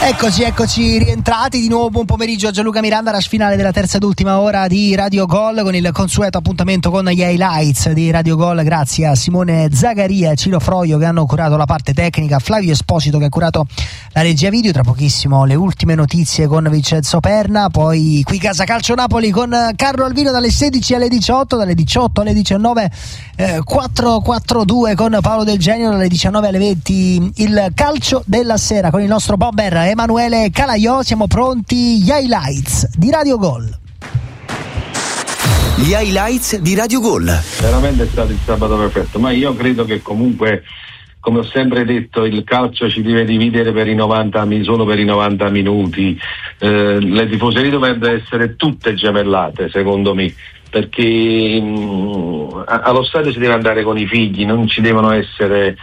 Eccoci rientrati di nuovo. Buon pomeriggio a Gianluca Miranda, rush finale della terza ed ultima ora di Radio Gol con il consueto appuntamento con gli highlights di Radio Gol, grazie a Simone Zagaria e Ciro Froio che hanno curato la parte tecnica, Flavio Esposito che ha curato la regia video. Tra pochissimo le ultime notizie con Vincenzo Perna, poi qui Casa Calcio Napoli con Carlo Alvino dalle 16 alle 18, dalle 18 alle 19 4-4-2 con Paolo Del Genio, dalle 19 alle 20 il calcio della sera con il nostro bomber Emanuele Calaiò. Siamo pronti, gli highlights di Radio Gol. Gli highlights di Radio Gol. Veramente è stato il sabato perfetto, ma io credo che comunque, come ho sempre detto, il calcio ci deve dividere per i 90 solo per i 90 minuti. Le tifoserie dovrebbero essere tutte gemellate, secondo me, perché allo stadio si deve andare con i figli, non ci devono essere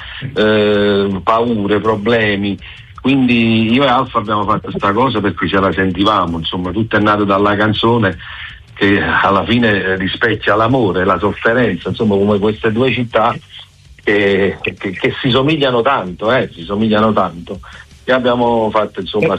paure, problemi. Quindi io e Alfa abbiamo fatto questa cosa perché ce la sentivamo, insomma, tutto è nato dalla canzone che alla fine rispecchia l'amore, la sofferenza, insomma, come queste due città che si somigliano tanto, e abbiamo fatto insomma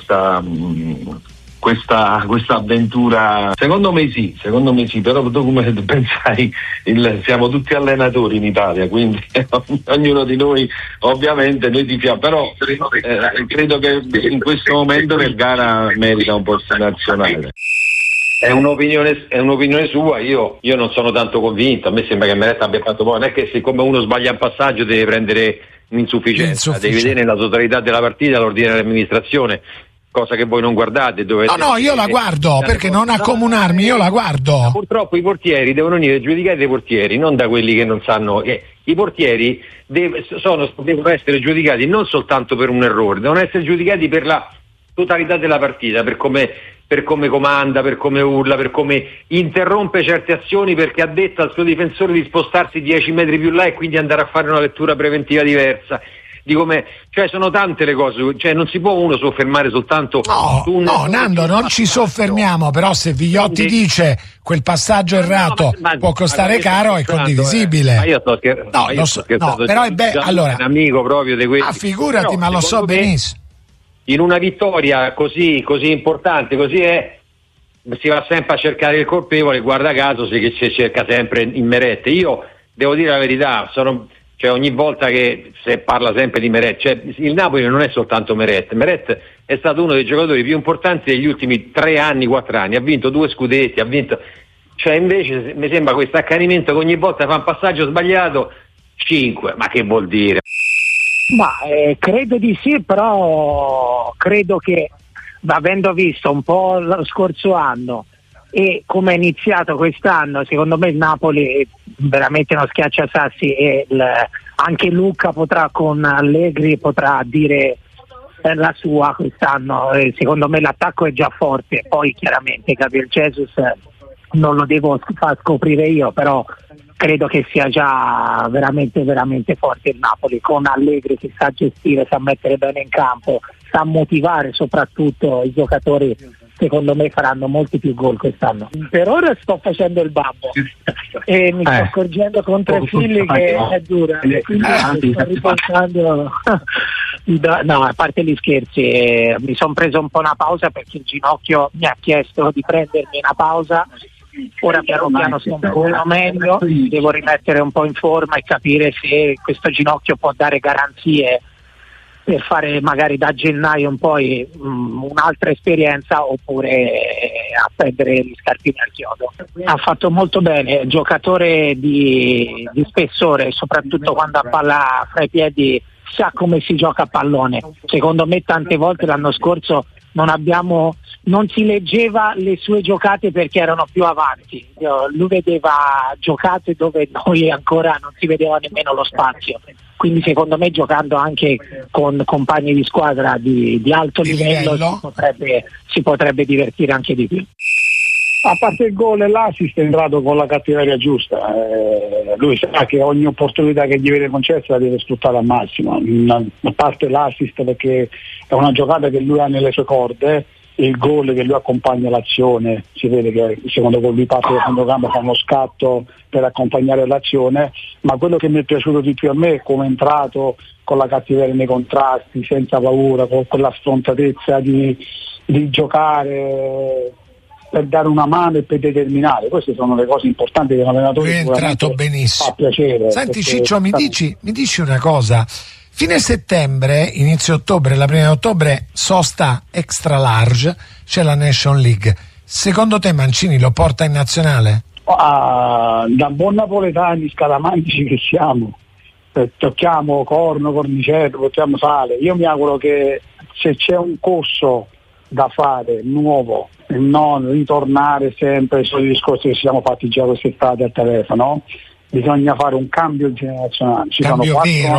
questa avventura. Secondo me sì, però tu come pensai, siamo tutti allenatori in Italia, quindi ognuno di noi ovviamente noi tifiamo, però credo che in questo momento Vergara merita un posto nazionale. È un'opinione sua, io non sono tanto convinto, a me sembra che Meret abbia fatto buono, non è che siccome uno sbaglia un passaggio deve prendere un'insufficienza, devi vedere nella totalità della partita l'ordine dell'amministrazione, cosa che voi non guardate. No, io la guardo, perché non accomunarmi, io la guardo. Purtroppo i portieri devono venire giudicati dai portieri, non da quelli che non sanno. I portieri devono essere giudicati non soltanto per un errore, devono essere giudicati per la totalità della partita, per come comanda, per come urla, per come interrompe certe azioni perché ha detto al suo difensore di spostarsi 10 metri più là e quindi andare a fare una lettura preventiva diversa. Cioè sono tante le cose, cioè non si può uno soffermare soltanto su No, Nando, non ci soffermiamo, però se Vigliotti dice quel passaggio errato può costare caro, è condivisibile. Ma io sto scherzando. Però è bello, allora, un amico proprio di quelli. Figurati, però, ma lo so benissimo. In una vittoria così importante, si va sempre a cercare il colpevole, guarda caso si cerca sempre in Meret. Io devo dire la verità, ogni volta che si parla sempre di Meret, il Napoli non è soltanto Meret è stato uno dei giocatori più importanti degli ultimi 3 anni, 4 anni, ha vinto 2 scudetti, invece mi sembra questo accanimento che ogni volta fa un passaggio sbagliato, 5, ma che vuol dire? Ma credo di sì, però credo che avendo visto un po' lo scorso anno e come è iniziato quest'anno, secondo me il Napoli è veramente uno schiacciasassi e anche Luca con Allegri potrà dire la sua quest'anno. Secondo me l'attacco è già forte, poi chiaramente Gabriel Jesus non lo devo far scoprire io, però credo che sia già veramente veramente forte il Napoli, con Allegri che sa gestire, sa mettere bene in campo, sa motivare soprattutto i giocatori. Secondo me faranno molti più gol quest'anno. Per ora sto facendo il babbo e mi sto accorgendo con 3 figli che è dura, quindi sto ripensando. No, a parte gli scherzi, mi sono preso un po' una pausa perché il ginocchio mi ha chiesto di prendermi una pausa. Ora piano piano sto un po' meglio, devo rimettere un po' in forma e capire se questo ginocchio può dare garanzie per fare magari da gennaio in poi un'altra esperienza, oppure appendere gli scarpini al chiodo. Ha fatto molto bene, giocatore di spessore, soprattutto quando ha palla fra i piedi, sa come si gioca a pallone. Secondo me tante volte l'anno scorso non si leggeva le sue giocate perché erano più avanti. Lui vedeva giocate dove noi ancora non si vedeva nemmeno lo spazio. Quindi secondo me, giocando anche con compagni di squadra di alto livello si potrebbe divertire anche di più. A parte il gol e l'assist è entrato con la cattiveria giusta, lui sa che ogni opportunità che gli viene concessa la deve sfruttare al massimo, a parte l'assist perché è una giocata che lui ha nelle sue corde, il gol che lui accompagna l'azione, si vede che secondo gol lui parte dal centrocampo, fa uno scatto per accompagnare l'azione, ma quello che mi è piaciuto di più a me è come è entrato con la cattiveria nei contrasti, senza paura, con quella sfrontatezza di giocare per dare una mano e per determinare. Queste sono le cose importanti che un allenatore è entrato benissimo. Fa piacere. Senti Ciccio, mi dici una cosa. Fine settembre, inizio ottobre, la prima di ottobre, sosta extra large, c'è la Nation League. Secondo te Mancini lo porta in nazionale? Da buon napoletani scalamantici che siamo, tocchiamo corno, cornicello, tocchiamo sale. Io mi auguro che se c'è un corso da fare nuovo e non ritornare sempre sui discorsi che ci siamo fatti già quest'estate al telefono, bisogna fare un cambio generazionale. Ci sono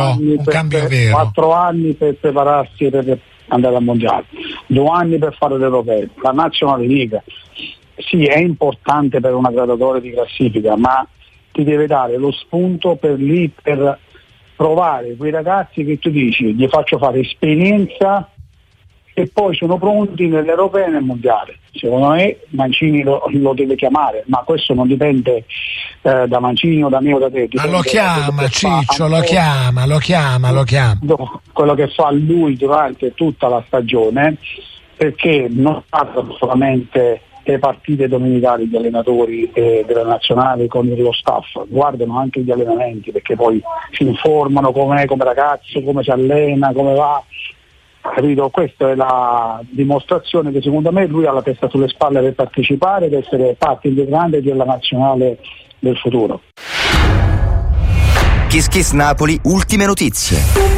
4 anni per prepararsi per andare al mondiale, 2 anni per fare l'europeo, la National League. Sì, è importante per una graduatoria di classifica, ma ti deve dare lo spunto per provare quei ragazzi che tu dici gli faccio fare esperienza e poi sono pronti nell'europeo e nel mondiale. Secondo me Mancini lo deve chiamare, ma questo non dipende da Mancini o da me o da te. Ma lo chiama Ciccio, lo chiama. Quello che fa lui durante tutta la stagione, perché non guardano solamente le partite domenicali gli allenatori della nazionale con lo staff, guardano anche gli allenamenti, perché poi si informano com'è come ragazzo, come si allena, come va. Capito? Questa è la dimostrazione che secondo me lui ha la testa sulle spalle per partecipare ed essere parte integrante della nazionale del futuro. Kiss Kiss Napoli, ultime notizie.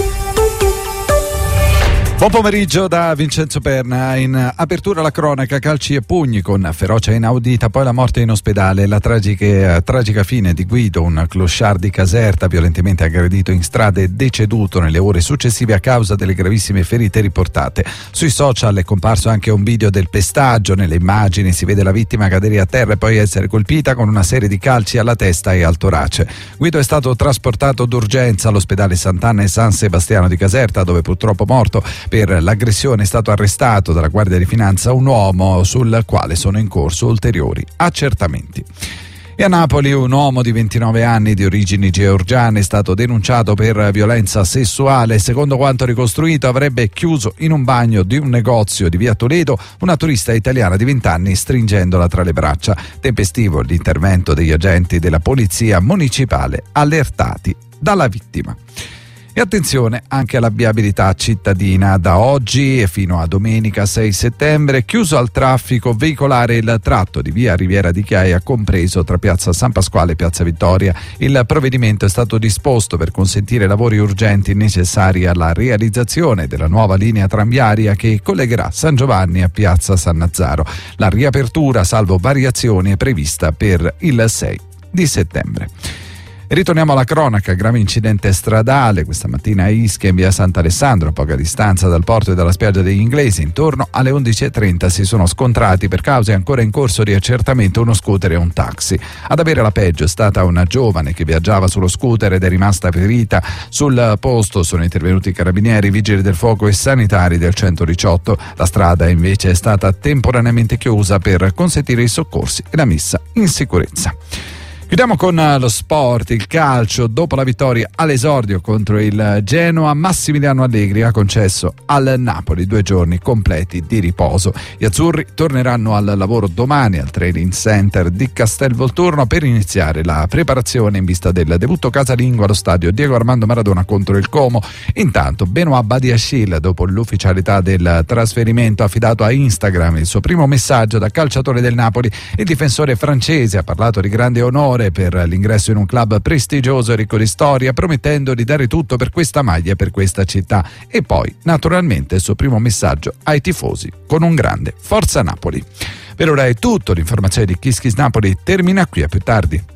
Buon pomeriggio da Vincenzo Perna. In apertura la cronaca, calci e pugni con ferocia inaudita, poi la morte in ospedale, la tragica fine di Guido, un clochard di Caserta violentemente aggredito in strada e deceduto nelle ore successive a causa delle gravissime ferite riportate. Sui social è comparso anche un video del pestaggio, nelle immagini si vede la vittima cadere a terra e poi essere colpita con una serie di calci alla testa e al torace. Guido è stato trasportato d'urgenza all'ospedale Sant'Anna e San Sebastiano di Caserta, dove purtroppo morto per l'aggressione è stato arrestato dalla Guardia di Finanza un uomo sul quale sono in corso ulteriori accertamenti. E a Napoli un uomo di 29 anni di origini georgiane è stato denunciato per violenza sessuale. Secondo quanto ricostruito avrebbe chiuso in un bagno di un negozio di via Toledo una turista italiana di 20 anni stringendola tra le braccia. Tempestivo l'intervento degli agenti della polizia municipale allertati dalla vittima. E attenzione anche alla viabilità cittadina. Da oggi e fino a domenica 6 settembre chiuso al traffico veicolare il tratto di via Riviera di Chiaia compreso tra piazza San Pasquale e piazza Vittoria. Il provvedimento è stato disposto per consentire lavori urgenti necessari alla realizzazione della nuova linea tranviaria che collegherà San Giovanni a piazza San Nazzaro. La riapertura, salvo variazioni, è prevista per il 6 di settembre. Ritorniamo alla cronaca, grave incidente stradale questa mattina a Ischia in via Sant'Alessandro, a poca distanza dal porto e dalla spiaggia degli Inglesi. Intorno alle 11.30 si sono scontrati per cause ancora in corso di accertamento uno scooter e un taxi. Ad avere la peggio è stata una giovane che viaggiava sullo scooter ed è rimasta ferita. Sul posto sono intervenuti i carabinieri, vigili del fuoco e sanitari del 118. La strada invece è stata temporaneamente chiusa per consentire i soccorsi e la messa in sicurezza. Chiudiamo con lo sport, il calcio. Dopo la vittoria all'esordio contro il Genoa, Massimiliano Allegri ha concesso al Napoli 2 giorni completi di riposo. Gli azzurri torneranno al lavoro domani al Training Center di Castelvolturno per iniziare la preparazione in vista del debutto casalingo allo stadio Diego Armando Maradona contro il Como. Intanto Benoît Badiashile, dopo l'ufficialità del trasferimento, ha affidato a Instagram il suo primo messaggio da calciatore del Napoli. Il difensore francese ha parlato di grande onore per l'ingresso in un club prestigioso e ricco di storia, promettendo di dare tutto per questa maglia e per questa città. E poi, naturalmente, il suo primo messaggio ai tifosi con un grande Forza Napoli. Per ora è tutto, l'informazione di Kiss Kiss Napoli termina qui, a più tardi.